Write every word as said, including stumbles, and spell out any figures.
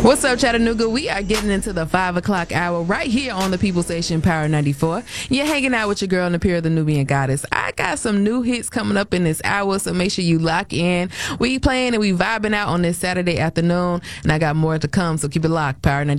What's up, Chattanooga? We are getting into the five o'clock hour right here on the People Station Power ninety-four. You're hanging out with your girl, Napira, the Nubian Goddess. I got some new hits coming up in this hour, so make sure you lock in. We playing and we vibing out on this Saturday afternoon, and I got more to come, so keep it locked. Power ninety-four.